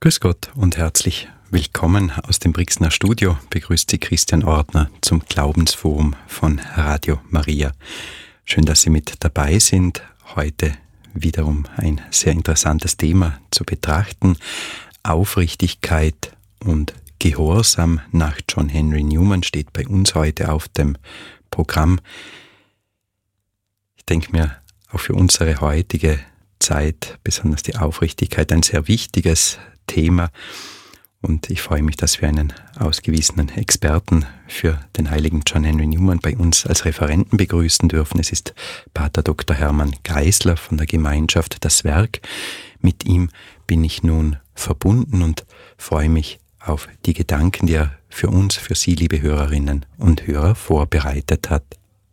Grüß Gott und herzlich willkommen aus dem Brixner Studio. Begrüßt Sie Christian Ortner zum Glaubensforum von Radio Maria. Schön, dass Sie mit dabei sind. Heute wiederum ein sehr interessantes Thema zu betrachten. Aufrichtigkeit und Gehorsam nach John Henry Newman steht bei uns heute auf dem Programm. Ich denke mir, auch für unsere heutige Zeit, besonders die Aufrichtigkeit, ein sehr wichtiges Thema. Und ich freue mich, dass wir einen ausgewiesenen Experten für den heiligen John Henry Newman bei uns als Referenten begrüßen dürfen. Es ist Pater Dr. Hermann Geisler von der Gemeinschaft Das Werk. Mit ihm bin ich nun verbunden und freue mich auf die Gedanken, die er für uns, für Sie, liebe Hörerinnen und Hörer, vorbereitet hat.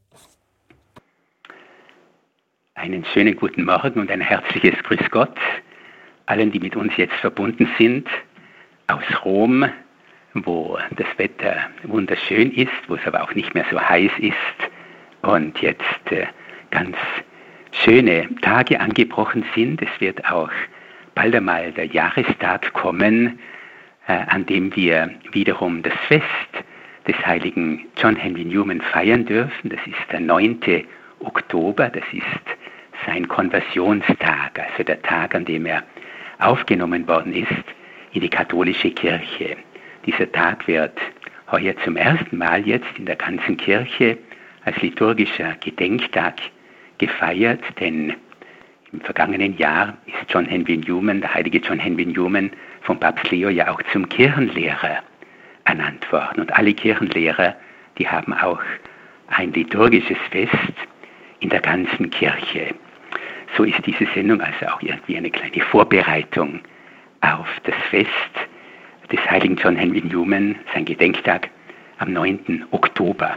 Einen schönen guten Morgen und ein herzliches Grüß Gott allen, die mit uns jetzt verbunden sind, aus Rom, wo das Wetter wunderschön ist, wo es aber auch nicht mehr so heiß ist und jetzt ganz schöne Tage angebrochen sind. Es wird auch bald einmal der Jahrestag kommen, an dem wir wiederum das Fest des heiligen John Henry Newman feiern dürfen. Das ist der 9. Oktober, das ist sein Konversionstag, also der Tag, an dem er aufgenommen worden ist in die katholische Kirche. Dieser Tag wird heuer zum ersten Mal jetzt in der ganzen Kirche als liturgischer Gedenktag gefeiert, denn im vergangenen Jahr ist John Henry Newman, der heilige John Henry Newman, von Papst Leo ja auch zum Kirchenlehrer ernannt worden. Und alle Kirchenlehrer, die haben auch ein liturgisches Fest in der ganzen Kirche. So ist diese Sendung also auch irgendwie eine kleine Vorbereitung auf das Fest des heiligen John Henry Newman, sein Gedenktag am 9. Oktober.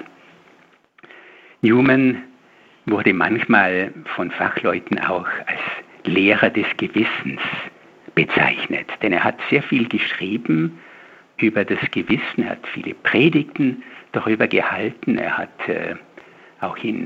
Newman wurde manchmal von Fachleuten auch als Lehrer des Gewissens bezeichnet, denn er hat sehr viel geschrieben über das Gewissen, er hat viele Predigten darüber gehalten, er hat auch in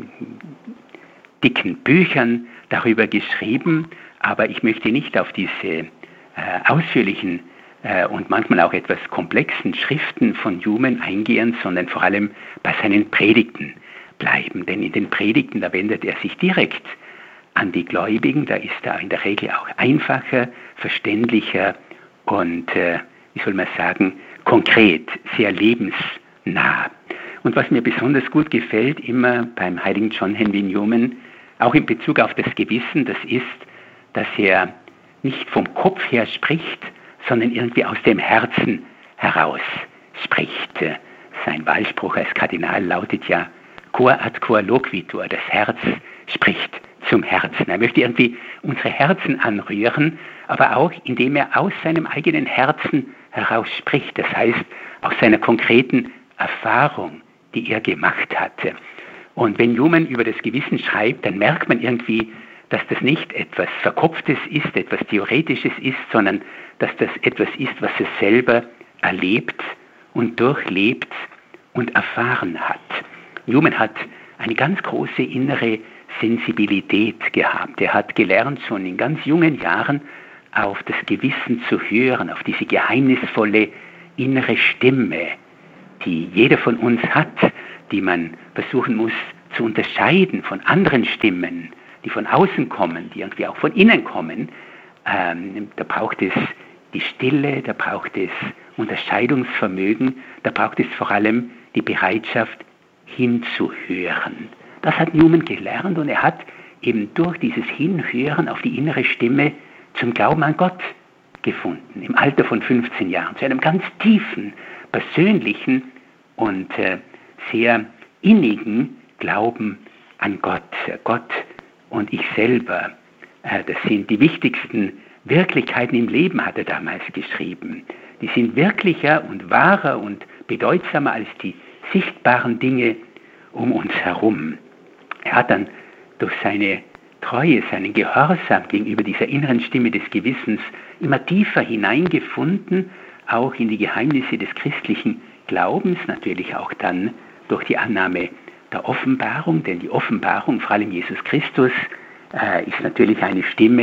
dicken Büchern darüber geschrieben, aber ich möchte nicht auf diese ausführlichen und manchmal auch etwas komplexen Schriften von Newman eingehen, sondern vor allem bei seinen Predigten bleiben. Denn in den Predigten, da wendet er sich direkt an die Gläubigen, da ist er in der Regel auch einfacher, verständlicher und, wie soll man sagen, konkret, sehr lebensnah. Und was mir besonders gut gefällt, immer beim heiligen John Henry Newman, auch in Bezug auf das Gewissen, das ist, dass er nicht vom Kopf her spricht, sondern irgendwie aus dem Herzen heraus spricht. Sein Wahlspruch als Kardinal lautet ja, cor ad cor loquitur, das Herz spricht zum Herzen. Er möchte irgendwie unsere Herzen anrühren, aber auch indem er aus seinem eigenen Herzen heraus spricht, das heißt aus seiner konkreten Erfahrung, die er gemacht hatte. Und wenn Newman über das Gewissen schreibt, dann merkt man irgendwie, dass das nicht etwas Verkopftes ist, etwas Theoretisches ist, sondern dass das etwas ist, was er selber erlebt und durchlebt und erfahren hat. Newman hat eine ganz große innere Sensibilität gehabt. Er hat gelernt, schon in ganz jungen Jahren auf das Gewissen zu hören, auf diese geheimnisvolle innere Stimme, die jeder von uns hat, die man versuchen muss zu unterscheiden von anderen Stimmen, die von außen kommen, die irgendwie auch von innen kommen. Da braucht es die Stille, da braucht es Unterscheidungsvermögen, da braucht es vor allem die Bereitschaft hinzuhören. Das hat Newman gelernt und er hat eben durch dieses Hinhören auf die innere Stimme zum Glauben an Gott gefunden, im Alter von 15 Jahren, zu einem ganz tiefen, persönlichen und sehr innigen Glauben an Gott. Gott und ich selber, das sind die wichtigsten Wirklichkeiten im Leben, hat er damals geschrieben. Die sind wirklicher und wahrer und bedeutsamer als die sichtbaren Dinge um uns herum. Er hat dann durch seine Treue, seinen Gehorsam gegenüber dieser inneren Stimme des Gewissens immer tiefer hineingefunden, auch in die Geheimnisse des christlichen Glaubens, natürlich auch dann durch die Annahme der Offenbarung, denn die Offenbarung, vor allem Jesus Christus, ist natürlich eine Stimme,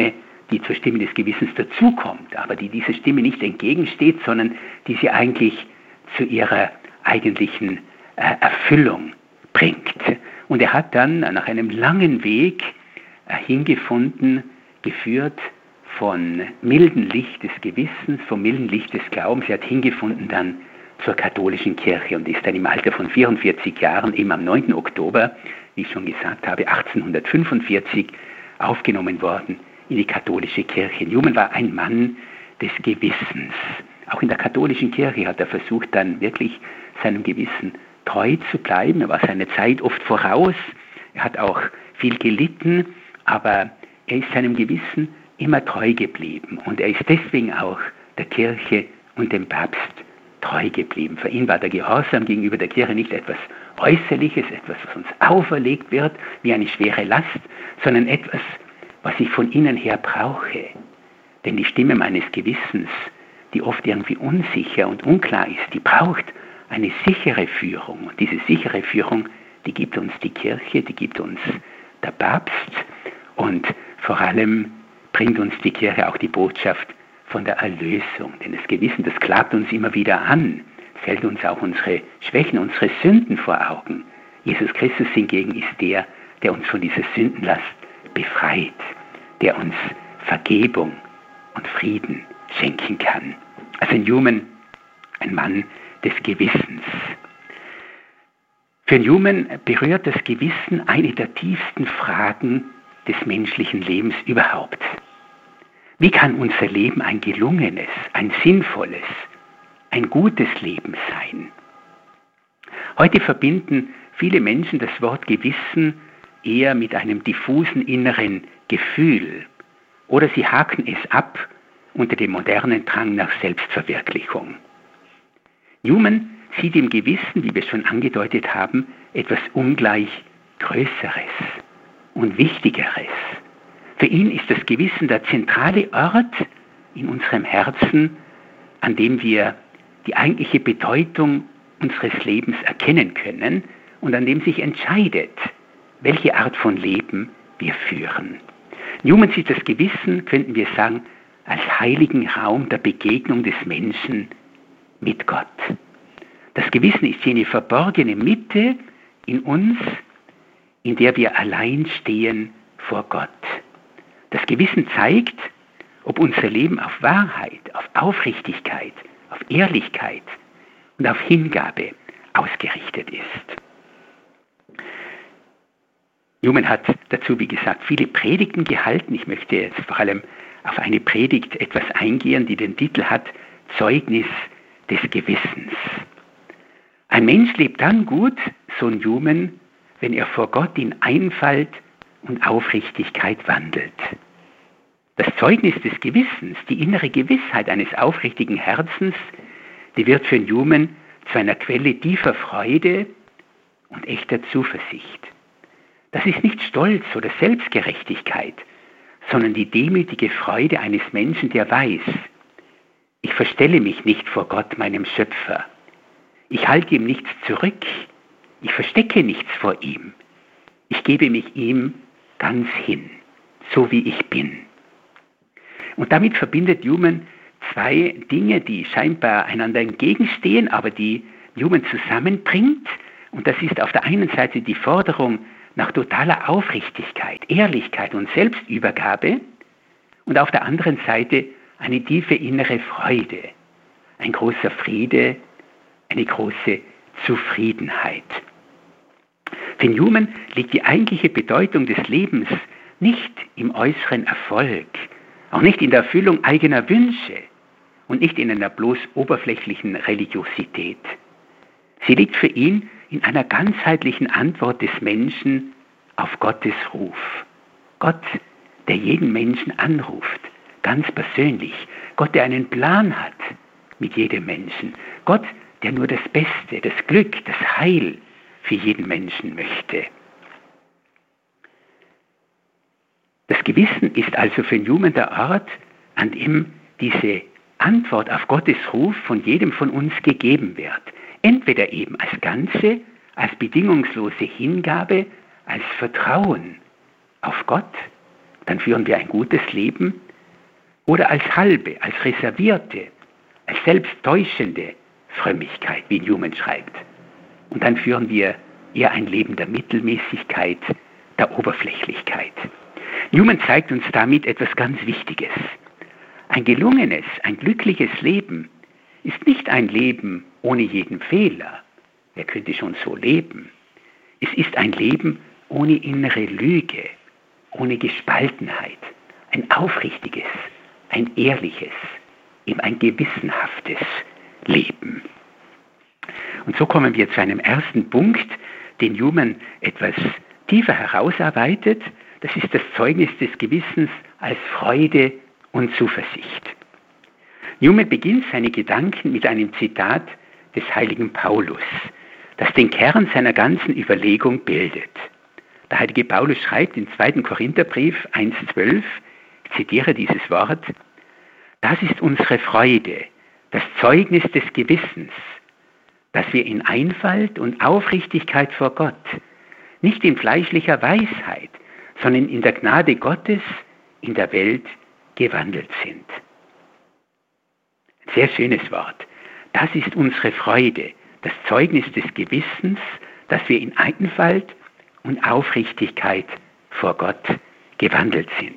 die zur Stimme des Gewissens dazukommt, aber die dieser Stimme nicht entgegensteht, sondern die sie eigentlich zu ihrer eigentlichen Erfüllung bringt. Und er hat dann nach einem langen Weg hingefunden, geführt von milden Licht des Gewissens, vom milden Licht des Glaubens. Er hat hingefunden dann zur katholischen Kirche und ist dann im Alter von 44 Jahren, eben am 9. Oktober, wie ich schon gesagt habe, 1845 aufgenommen worden in die katholische Kirche. Newman war ein Mann des Gewissens. Auch in der katholischen Kirche hat er versucht, dann wirklich seinem Gewissen treu zu bleiben. Er war seiner Zeit oft voraus. Er hat auch viel gelitten, aber er ist seinem Gewissen immer treu geblieben. Und er ist deswegen auch der Kirche und dem Papst treu geblieben. Für ihn war der Gehorsam gegenüber der Kirche nicht etwas Äußerliches, etwas, was uns auferlegt wird, wie eine schwere Last, sondern etwas, was ich von innen her brauche. Denn die Stimme meines Gewissens, die oft irgendwie unsicher und unklar ist, die braucht eine sichere Führung. Und diese sichere Führung, die gibt uns die Kirche, die gibt uns der Papst und vor allem bringt uns die Kirche auch die Botschaft von der Erlösung. Denn das Gewissen, das klagt uns immer wieder an. Es hält uns auch unsere Schwächen, unsere Sünden vor Augen. Jesus Christus hingegen ist der uns von dieser Sündenlast befreit, der uns Vergebung und Frieden schenken kann. Also Newman, ein Mann des Gewissens. Für Newman berührt das Gewissen eine der tiefsten Fragen des menschlichen Lebens überhaupt. Wie kann unser Leben ein gelungenes, ein sinnvolles, ein gutes Leben sein? Heute verbinden viele Menschen das Wort Gewissen eher mit einem diffusen inneren Gefühl oder sie haken es ab unter dem modernen Drang nach Selbstverwirklichung. Newman sieht im Gewissen, wie wir schon angedeutet haben, etwas ungleich Größeres und Wichtigeres. Für ihn ist das Gewissen der zentrale Ort in unserem Herzen, an dem wir die eigentliche Bedeutung unseres Lebens erkennen können und an dem sich entscheidet, welche Art von Leben wir führen. Newman sieht das Gewissen, könnten wir sagen, als heiligen Raum der Begegnung des Menschen mit Gott. Das Gewissen ist jene verborgene Mitte in uns, in der wir allein stehen vor Gott. Das Gewissen zeigt, ob unser Leben auf Wahrheit, auf Aufrichtigkeit, auf Ehrlichkeit und auf Hingabe ausgerichtet ist. Newman hat dazu, wie gesagt, viele Predigten gehalten. Ich möchte jetzt vor allem auf eine Predigt etwas eingehen, die den Titel hat, Zeugnis des Gewissens. Ein Mensch lebt dann gut, so Newman, wenn er vor Gott in Einfalt und Aufrichtigkeit wandelt. Das Zeugnis des Gewissens, die innere Gewissheit eines aufrichtigen Herzens, die wird für Newman zu einer Quelle tiefer Freude und echter Zuversicht. Das ist nicht Stolz oder Selbstgerechtigkeit, sondern die demütige Freude eines Menschen, der weiß, ich verstelle mich nicht vor Gott, meinem Schöpfer. Ich halte ihm nichts zurück. Ich verstecke nichts vor ihm. Ich gebe mich ihm ganz hin, so wie ich bin. Und damit verbindet Newman zwei Dinge, die scheinbar einander entgegenstehen, aber die Newman zusammenbringt. Und das ist auf der einen Seite die Forderung nach totaler Aufrichtigkeit, Ehrlichkeit und Selbstübergabe und auf der anderen Seite eine tiefe innere Freude, ein großer Friede, eine große Zufriedenheit. Für Newman liegt die eigentliche Bedeutung des Lebens nicht im äußeren Erfolg, auch nicht in der Erfüllung eigener Wünsche und nicht in einer bloß oberflächlichen Religiosität. Sie liegt für ihn in einer ganzheitlichen Antwort des Menschen auf Gottes Ruf. Gott, der jeden Menschen anruft, ganz persönlich. Gott, der einen Plan hat mit jedem Menschen. Gott, der nur das Beste, das Glück, das Heil für jeden Menschen möchte. Das Gewissen ist also für Newman der Ort, an dem diese Antwort auf Gottes Ruf von jedem von uns gegeben wird. Entweder eben als Ganze, als bedingungslose Hingabe, als Vertrauen auf Gott, dann führen wir ein gutes Leben, oder als halbe, als reservierte, als selbsttäuschende Frömmigkeit, wie Newman schreibt. Und dann führen wir eher ein Leben der Mittelmäßigkeit, der Oberflächlichkeit. Newman zeigt uns damit etwas ganz Wichtiges. Ein gelungenes, ein glückliches Leben ist nicht ein Leben ohne jeden Fehler. Wer könnte schon so leben? Es ist ein Leben ohne innere Lüge, ohne Gespaltenheit, ein aufrichtiges, ein ehrliches, eben ein gewissenhaftes Leben. Und so kommen wir zu einem ersten Punkt, den Newman etwas tiefer herausarbeitet. Das ist das Zeugnis des Gewissens als Freude und Zuversicht. Newman beginnt seine Gedanken mit einem Zitat des heiligen Paulus, das den Kern seiner ganzen Überlegung bildet. Der heilige Paulus schreibt im 2. Korintherbrief 1,12, ich zitiere dieses Wort: Das ist unsere Freude, das Zeugnis des Gewissens, dass wir in Einfalt und Aufrichtigkeit vor Gott, nicht in fleischlicher Weisheit, sondern in der Gnade Gottes in der Welt gewandelt sind. Ein sehr schönes Wort. Das ist unsere Freude, das Zeugnis des Gewissens, dass wir in Einfalt und Aufrichtigkeit vor Gott gewandelt sind.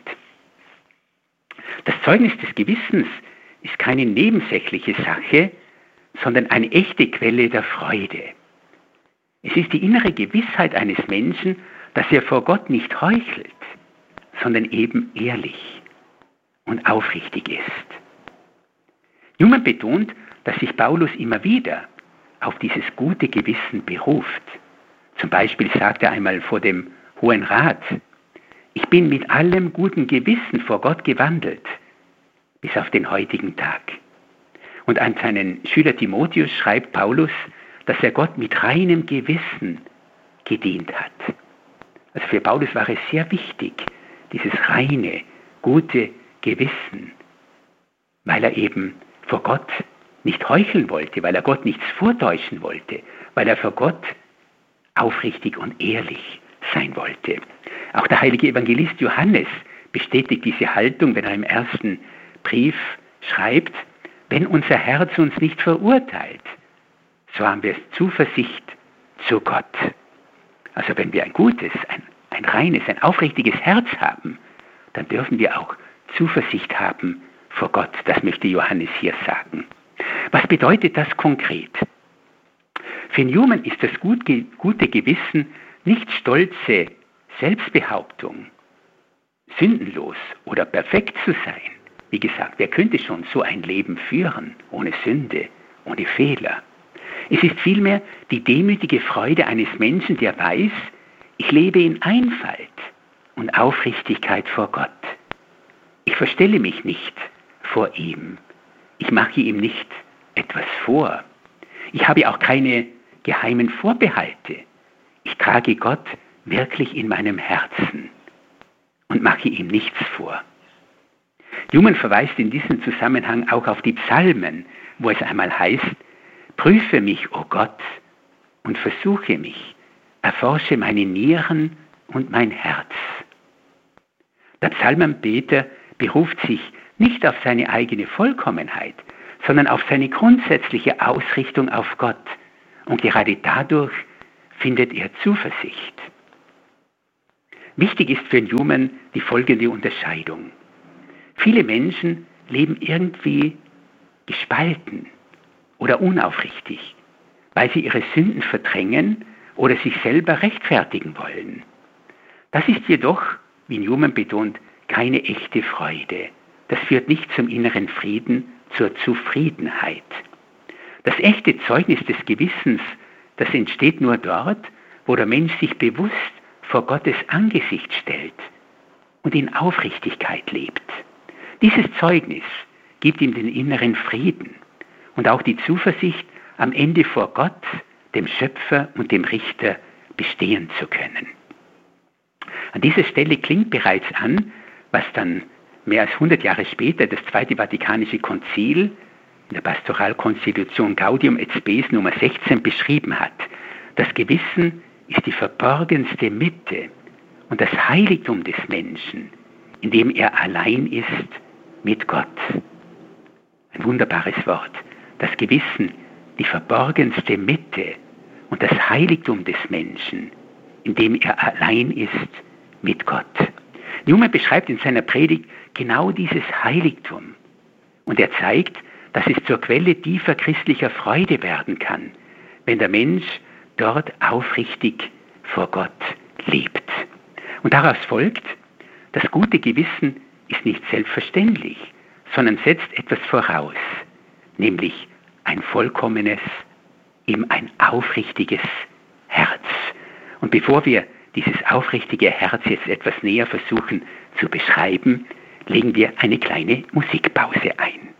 Das Zeugnis des Gewissens ist keine nebensächliche Sache, sondern eine echte Quelle der Freude. Es ist die innere Gewissheit eines Menschen, dass er vor Gott nicht heuchelt, sondern eben ehrlich und aufrichtig ist. Newman betont, dass sich Paulus immer wieder auf dieses gute Gewissen beruft. Zum Beispiel sagt er einmal vor dem Hohen Rat: Ich bin mit allem guten Gewissen vor Gott gewandelt, bis auf den heutigen Tag. Und an seinen Schüler Timotheus schreibt Paulus, dass er Gott mit reinem Gewissen gedient hat. Also für Paulus war es sehr wichtig, dieses reine, gute Gewissen, weil er eben vor Gott nicht heucheln wollte, weil er Gott nichts vortäuschen wollte, weil er vor Gott aufrichtig und ehrlich sein wollte. Auch der heilige Evangelist Johannes bestätigt diese Haltung, wenn er im ersten Brief schreibt: Wenn unser Herz uns nicht verurteilt, so haben wir Zuversicht zu Gott. Also wenn wir ein gutes, ein reines, ein aufrichtiges Herz haben, dann dürfen wir auch Zuversicht haben vor Gott. Das möchte Johannes hier sagen. Was bedeutet das konkret? Für Newman ist das gute Gewissen nicht stolze Selbstbehauptung, sündenlos oder perfekt zu sein. Wie gesagt, wer könnte schon so ein Leben führen, ohne Sünde, ohne Fehler? Es ist vielmehr die demütige Freude eines Menschen, der weiß, ich lebe in Einfalt und Aufrichtigkeit vor Gott. Ich verstelle mich nicht vor ihm. Ich mache ihm nicht etwas vor. Ich habe auch keine geheimen Vorbehalte. Ich trage Gott wirklich in meinem Herzen und mache ihm nichts vor. Newman verweist in diesem Zusammenhang auch auf die Psalmen, wo es einmal heißt: Prüfe mich, o Gott, und versuche mich, erforsche meine Nieren und mein Herz. Der Psalmenbeter beruft sich nicht auf seine eigene Vollkommenheit, sondern auf seine grundsätzliche Ausrichtung auf Gott. Und gerade dadurch findet er Zuversicht. Wichtig ist für Newman die folgende Unterscheidung. Viele Menschen leben irgendwie gespalten oder unaufrichtig, weil sie ihre Sünden verdrängen oder sich selber rechtfertigen wollen. Das ist jedoch, wie Newman betont, keine echte Freude. Das führt nicht zum inneren Frieden, zur Zufriedenheit. Das echte Zeugnis des Gewissens, das entsteht nur dort, wo der Mensch sich bewusst vor Gottes Angesicht stellt und in Aufrichtigkeit lebt. Dieses Zeugnis gibt ihm den inneren Frieden und auch die Zuversicht, am Ende vor Gott, dem Schöpfer und dem Richter bestehen zu können. An dieser Stelle klingt bereits an, was dann mehr als 100 Jahre später das Zweite Vatikanische Konzil in der Pastoralkonstitution Gaudium et Spes Nummer 16 beschrieben hat. Das Gewissen ist die verborgenste Mitte und das Heiligtum des Menschen, in dem er allein ist mit Gott. Ein wunderbares Wort. Das Gewissen, die verborgenste Mitte und das Heiligtum des Menschen, in dem er allein ist mit Gott. Newman beschreibt in seiner Predigt genau dieses Heiligtum. Und er zeigt, dass es zur Quelle tiefer christlicher Freude werden kann, wenn der Mensch dort aufrichtig vor Gott lebt. Und daraus folgt, das gute Gewissen ist nicht selbstverständlich, sondern setzt etwas voraus, nämlich ein vollkommenes, eben ein aufrichtiges Herz. Und bevor wir dieses aufrichtige Herz jetzt etwas näher versuchen zu beschreiben, legen wir eine kleine Musikpause ein.